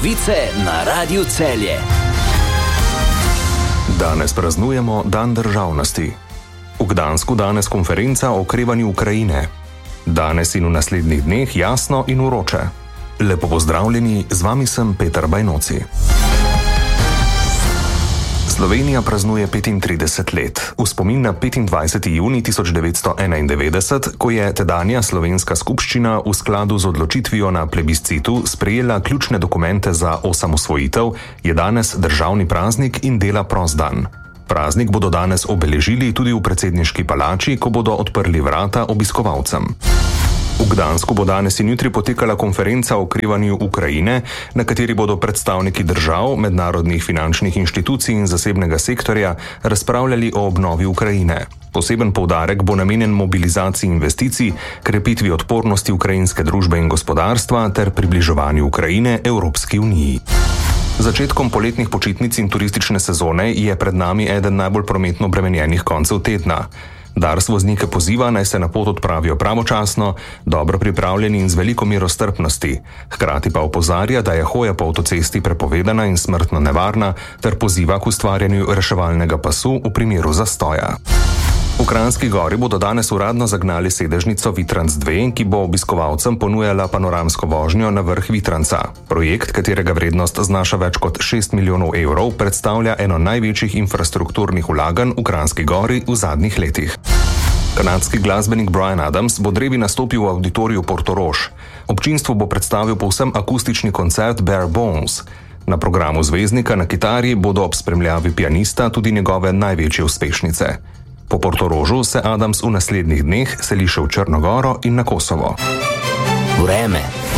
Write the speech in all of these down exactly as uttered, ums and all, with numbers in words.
Novice na Radiu Celje. Danes praznujemo Dan državnosti. V Gdansku danes konferenca o okrevanju Ukrajine. Danes in v naslednjih dneh jasno in vroče. Lepo pozdravljeni, z vami sem Peter Bajnoci. Slovenija praznuje petintrideset let. V spomin na petindvajseti junij tisoč devetsto enaindevetdeset, ko je tedanja slovenska skupščina v skladu z odločitvijo na plebiscitu sprejela ključne dokumente za osamosvojitev, je danes državni praznik in dela prost dan. Praznik bodo danes obeležili tudi v predsedniški palači, ko bodo odprli vrata obiskovalcem. V Gdansku bo danes in jutri potekala konferenca o okrevanju Ukrajine, na kateri bodo predstavniki držav, mednarodnih finančnih inštitucij in zasebnega sektorja razpravljali o obnovi Ukrajine. Poseben poudarek bo namenjen mobilizaciji investicij, krepitvi odpornosti ukrajinske družbe in gospodarstva ter približevanju Ukrajine Evropski uniji. Začetkom poletnih počitnic in turistične sezone je pred nami eden najbolj prometno obremenjenih koncev tedna. Dars voznike poziva, naj se na pot odpravijo pravočasno, dobro pripravljeni in z veliko mero strpnosti. Hkrati pa opozarja, da je hoja po avtocesti prepovedana in smrtno nevarna, ter poziva k ustvarjanju reševalnega pasu v primeru zastoja. V Kranjski Gori bodo danes uradno zagnali sedežnico Vitranc dva, ki bo obiskovalcem ponujala panoramsko vožnjo na vrh Vitranca. Projekt, katerega vrednost znaša več kot šest milijonov evrov, predstavlja eno največjih infrastrukturnih vlaganj v Kranjski Gori v zadnjih letih. Kanadski glasbenik Bryan Adams bo drevi nastopil v avditoriju Portorož. Občinstvu bo predstavil povsem akustični koncert Bare Bones. Na programu zvezdnika na kitari bodo ob spremljavi pianista tudi njegove največje uspešnice. Po Portorožu se Adams v naslednjih dneh seli še v Črnogoro in na Kosovo. Vreme.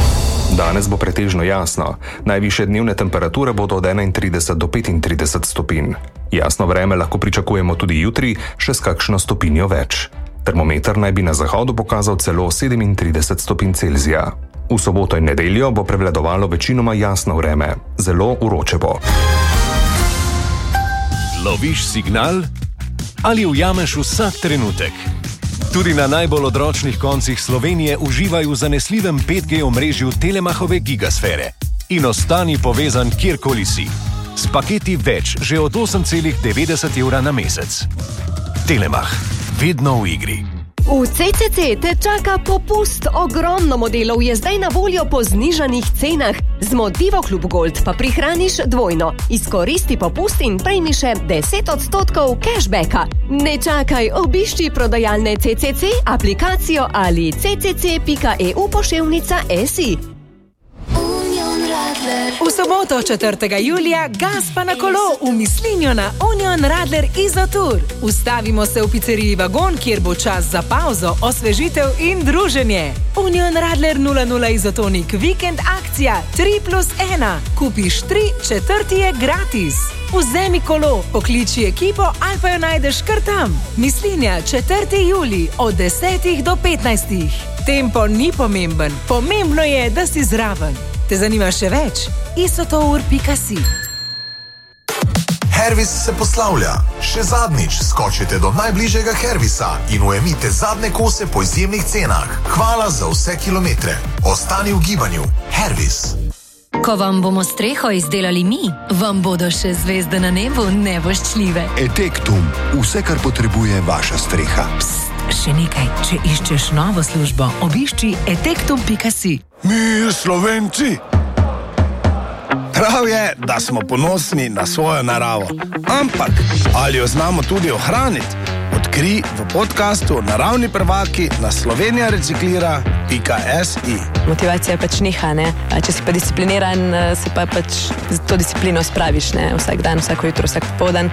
Danes bo pretežno jasno. Najvišje dnevne temperature bodo od enaintrideset do petintrideset stopinj. Jasno vreme lahko pričakujemo tudi jutri, še s kakšno stopinjo več. Termometer naj bi na zahodu pokazal celo sedemintrideset stopinj Celzija. V soboto in nedeljo bo prevladovalo večinoma jasno vreme. Zelo vroče bo. Loviš signal? Ali ujameš vsak trenutek? Tudi na najbolj odročnih koncih Slovenije uživaj v zanesljivem pet G omrežju Telemachove gigasfere in ostani povezan kjerkoli si. S paketi več že od osem celih devetdeset evra na mesec. Telemach. Vedno v igri. V C C C te čaka popust. Ogromno modelov je zdaj na voljo po znižanih cenah. Z Motivo Klub Gold pa prihraniš dvojno. Izkoristi popust in prejmi še deset odstotkov cashbacka. Ne čakaj, obišči prodajalne C C C, aplikacijo ali c c c pika e u poševnica si. V soboto četrtega julija gas pa na kolo v Mislinjo na Union Radler Izotur. Ustavimo se v pizzeriji Vagon, kjer bo čas za pauzo, osvežitev in druženje. Union Radler nula nula Izotonik vikend akcija tri plus ena. Kupiš tri, četrti je gratis. Vzemi kolo, pokliči ekipo ali pa jo najdeš kar tam. Mislinja četrtega julija od desetih do petnajstih. Tempo ni pomemben, pomembno je, da si zraven. Te zanima še več? isotour pika si. Hervis se poslavlja. Še zadnjič skočite do najbližjega Hervisa in ujemite zadnje kose po izjemnih cenah. Hvala za vse kilometre. Ostani v gibanju. Hervis. Ko vam bomo streho izdelali mi, vam bodo še zvezde na nebu nevoščljive. Etektum. Vse, kar potrebuje vaša streha. Psst, še nekaj. Če iščeš novo službo, obišči etektum pika si. Mi, Slovenci. Prav je, da smo ponosni na svojo naravo. Ampak, ali jo znamo tudi ohraniti? Odkrij v podcastu Naravni prvaki na slovenija reciklira pika si. Motivacija pač niha, ne? Če si pa discipliniran, se pa pač to disciplino spraviš, ne? Vsak dan, vsako jutro, vsak popoldan.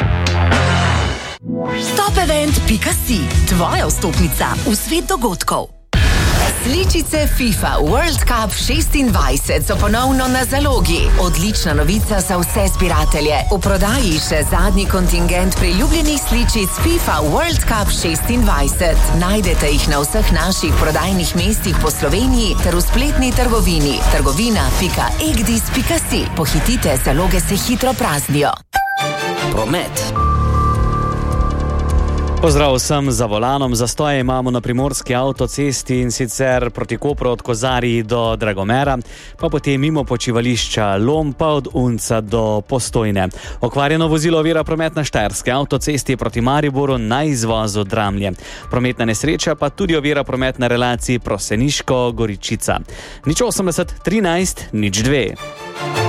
Stopevent pika si. Tvoja vstopnica v svet dogodkov. Sličice FIFA World Cup šestindvajset so ponovno na zalogi. Odlična novica za vse zbiratelje. V prodaji še zadnji kontingent priljubljenih sličic FIFA World Cup šestindvajset. Najdete jih na vseh naših prodajnih mestih po Sloveniji ter v spletni trgovini trgovina pika egdis pika si. Pohitite, zaloge se hitro praznijo. Promet. Pozdrav vsem za volanom. Zastoje imamo na primorski avtocesti in sicer proti Kopru od Kozarij do Dragomera, pa potem mimo počivališča Lom pa od Unca do Postojne. Okvarjeno vozilo ovira promet na Štajerski avtocesti proti Mariboru na izvozu Dramlje. Prometna nesreča pa tudi ovira promet na relaciji Proseniško-Goričica. Nič osemdeset trinajst nič dve.